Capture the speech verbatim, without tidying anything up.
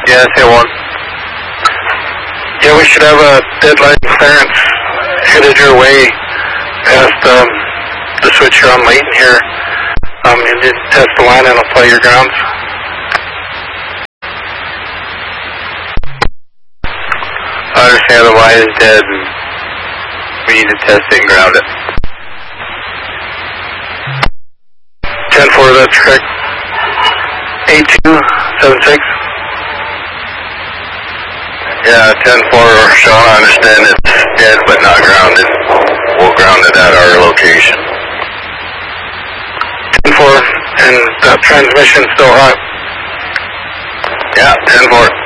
Yeah, say one. Yeah, we should have a deadline clearance headed your way past um, the switch you're on Layton here. Um, you did test the line and apply your grounds. I understand the line is dead and we need to test it and ground it. ten four, that's correct. eight two seven six. Yeah, ten four, Sean, I understand it's dead but not grounded. We'll ground it at our location. ten four, and the transmission's still hot. Yeah, ten four.